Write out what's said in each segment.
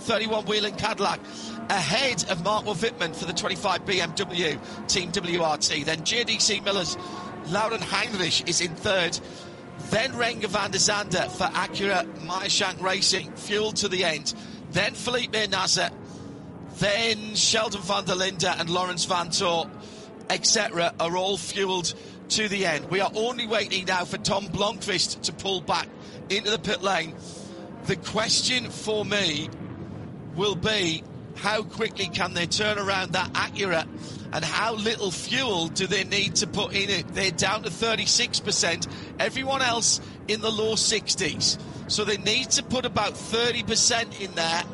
31 Whelen Cadillac, ahead of Mark Wittmann for the 25 BMW Team WRT. Then JDC Miller's Lauren Heinrich is in third. Then Renger van der Zande for Acura Meyershank Racing, fueled to the end. Then Felipe Nasser. Then Sheldon van der Linde and Lawrence Van Toor, etc., are all fueled to the end. We are only waiting now for Tom Blomqvist to pull back into the pit lane. The question for me will be, how quickly can they turn around that Acura, and how little fuel do they need to put in it? They're down to 36%, everyone else in the low 60s. So they need to put about 30% in there.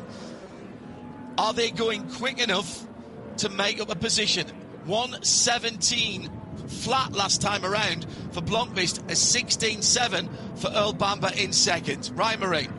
Are they going quick enough to make up a position? 1:17 flat last time around for Blomqvist, a 16.7 for Earl Bamber in second. Ryan Marine.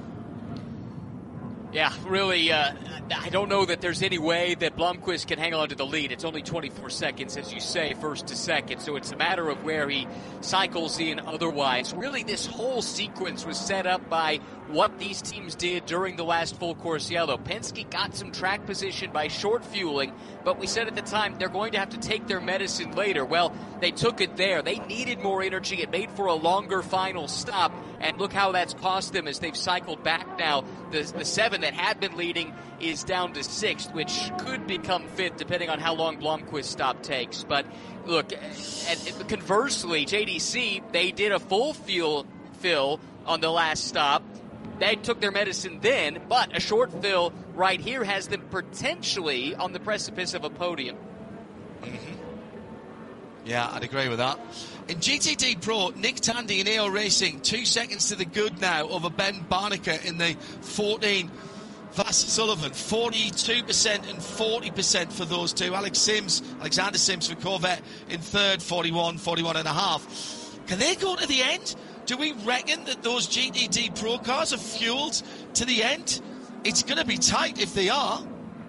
Yeah, really, I don't know that there's any way that Blomqvist can hang on to the lead. It's only 24 seconds, as you say, first to second, so it's a matter of where he cycles in otherwise. Really, this whole sequence was set up by what these teams did during the last full course yellow. Penske got some track position by short fueling, but we said at the time they're going to have to take their medicine later. Well, they took it there. They needed more energy. It made for a longer final stop, and look how that's cost them as they've cycled back now. The 7 that had been leading is down to 6th, which could become 5th depending on how long Blomqvist's stop takes. But look, and conversely, JDC, they did a full fill on the last stop. They took their medicine then, but a short fill right here has them potentially on the precipice of a podium. Mm-hmm. Yeah, I'd agree with that. In GTD Pro, Nick Tandy in AO Racing, 2 seconds to the good now over Ben Barniker in the 14 Vass Sullivan. 42% and 40% for those two. Alexander Sims for Corvette in third, 41 and a half. Can they go to the end? Do we reckon that those GTD Pro cars are fueled to the end? It's going to be tight if they are.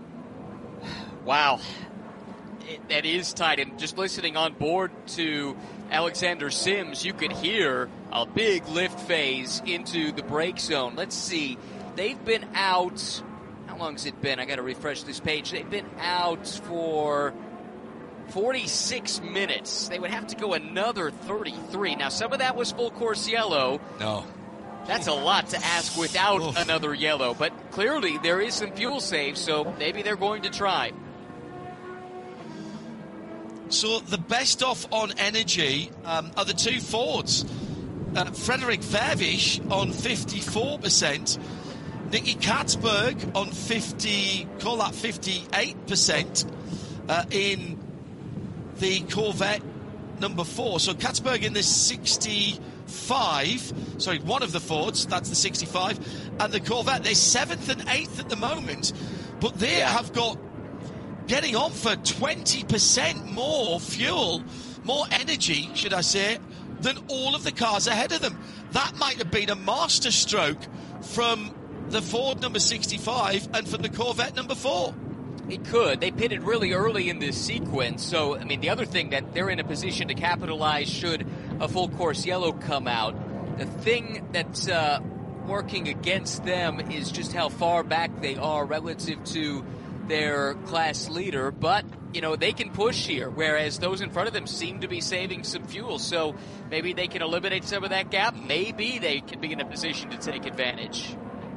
Wow. That is tight. And just listening on board to Alexander Sims, you could hear a big lift phase into the brake zone. Let's see. They've been out. How long has it been? I got to refresh this page. They've been out for 46 minutes. They would have to go another 33. Now, some of that was full course yellow. No. That's a lot to ask without another yellow. But clearly there is some fuel saved, so maybe they're going to try. So the best off on energy are the two Fords. Frederick Vervisch on 54%. Nicky Katzberg on 58% in the Corvette number 4. So Katzberg in the 65, sorry, one of the Fords, that's the 65, and the Corvette, they're 7th and 8th at the moment, but they have got getting on for 20% more fuel, more energy, should I say, than all of the cars ahead of them. That might have been a masterstroke from the Ford number 65 and from the Corvette number 4. It could. They pitted really early in this sequence. So, I mean, the other thing that they're in a position to capitalize should a full course yellow come out. The thing that's working against them is just how far back they are relative to their class leader. But, you know, they can push here, whereas those in front of them seem to be saving some fuel. So maybe they can eliminate some of that gap. Maybe they can be in a position to take advantage.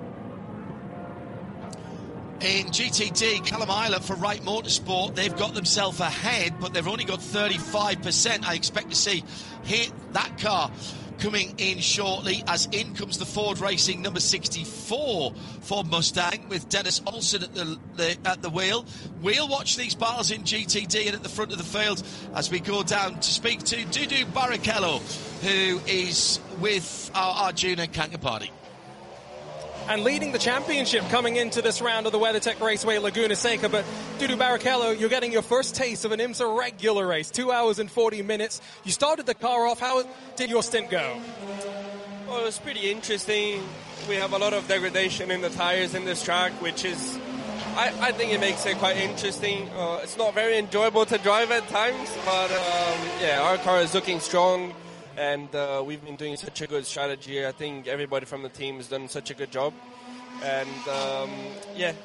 In GTD, Callum Isler for Wright Motorsport, they've got themselves ahead, but they've only got 35%. I expect to see that car coming in shortly, as in comes the Ford Racing number 64 Ford Mustang with Dennis Olsen at the wheel. We'll watch these battles in GTD and at the front of the field as we go down to speak to Dudu Barrichello, who is with our Arjuna Kankapati. And leading the championship coming into this round of the WeatherTech Raceway Laguna Seca. But Dudu Barrichello, you're getting your first taste of an IMSA regular race, 2 hours and 40 minutes. You started the car off. How did your stint go? Well, it was pretty interesting. We have a lot of degradation in the tires in this track, which is, I think it makes it quite interesting. It's not very enjoyable to drive at times, but our car is looking strong. And we've been doing such a good strategy. I think everybody from the team has done such a good job. And